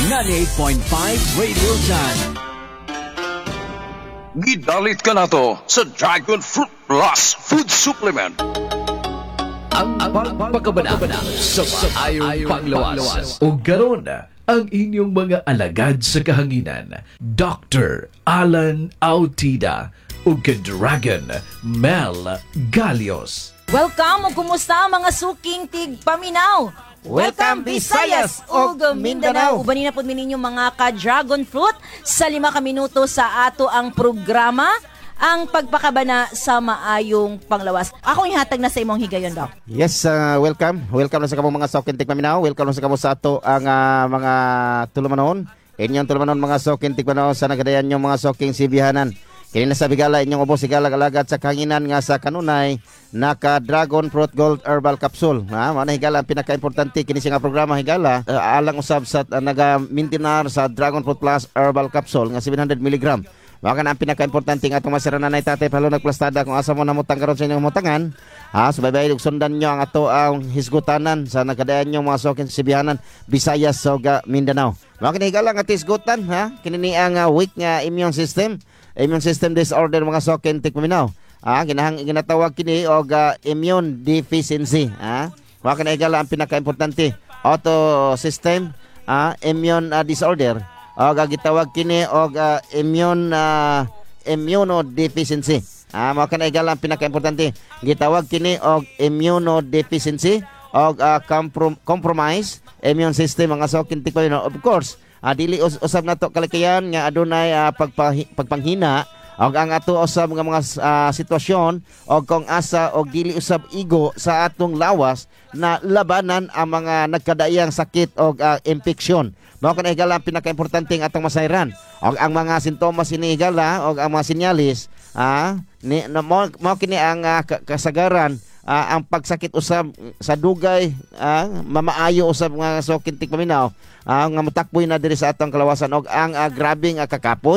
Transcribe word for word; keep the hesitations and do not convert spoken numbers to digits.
ninety-eight point five Radio Jan. Gidalit ka na to sa Dragon Fruit Plus Food Supplement. Ang pagpakabana sa maayong panglawas. O garon ang inyong mga alagad sa kahanginan, Doctor Alan Autida o Dragon Mel Galios. Welcome o kumusta mga suking tig paminaw? Welcome, Visayas ug Mindanao. Ubanin na po ninyo mga ka-dragon fruit sa lima ka minuto sa ato ang programa, ang pagpakabana sa maayong panglawas. Ako ihatag na sa imong higayon, Doc. Yes, uh, welcome. Welcome na sa kamong mga sokin tigpaminaw. Welcome na sa kamong sa ato ang uh, mga tulumanon. Inyong tulumanon mga sokin tigpaminaw sa nagadayan yung mga soking sibihanan. Kini na sa bigala inyong ubos sigala-alagat sa kanginan nga sa kanunay naka Dragon Fruit Gold Herbal Capsule. Ha, mao na higala ang pinaka-importante kini nga programa higala uh, alang usab sa uh, naga-maintinar sa Dragon Fruit Plus Herbal Capsule nga seven hundred milligrams. Mao kana ang pinaka-importante nga atong masiranan nay tatay palo nagplastada kung asa mo namutang karon sa inyong mutangan. Ha, subaybay ug sundan nyo ang ato ang hisgutanan sa nagadayan nyo mga sokin sibihanan Visayas ug Mindanao. Mao kini higala nga tisgutan ha, kini ni ang uh, weak nga immune system. Immune system disorder mga sokin tikpaminaw. Ah, ginahang ginatawag kini og uh, immune deficiency. Ah, wa kana igala ang pinaka-importante. Auto system ah, immune uh, disorder. Og uh, gitawag kini og uh, immune uh, immunodeficiency. Ah, wa kana igala ang pinaka-importante. Gitawag kini og immunodeficiency og uh, comprom- compromise immune system mga sokin tikpaminaw. Of course, Ah, dili us- usab nato kalikayan nga adunay uh, pagpa- pagpanghina og ang ato usab nga mga uh, sitwasyon og kung asa og dili usab igo sa atong lawas na labanan ang mga nagkadaiyang sakit og uh, infeksyon. Mao kana higala ang pinaka-importante nga atong masayran. Og ang mga sintomas ini higala og ang mga sinyalis ah ni no, mao kini ang uh, kasagaran. Uh, ang pagsakit usab sa dugay, uh, mamaayo usab nga sokin tikpaminaw, uh, nga mutakboy na diri sa atong kalawasan og ang uh, grabing uh, kakapoy